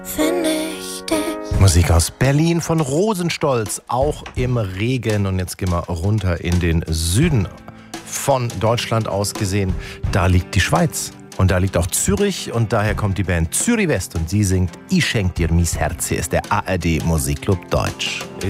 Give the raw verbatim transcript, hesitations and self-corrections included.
finde ich dich. Musik aus Berlin von Rosenstolz, auch im Regen. Und jetzt gehen wir runter in den Süden von Deutschland aus gesehen. Da liegt die Schweiz und da liegt auch Zürich und daher kommt die Band Zürich West und sie singt Ich schenk dir mies Herz. Hier ist der A R D Musikclub Deutsch.